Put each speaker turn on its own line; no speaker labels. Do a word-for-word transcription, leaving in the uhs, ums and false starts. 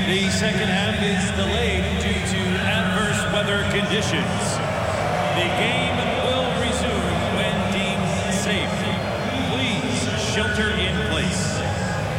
The second half is delayed due to adverse weather conditions. The game will resume when deemed safe. Please shelter in place.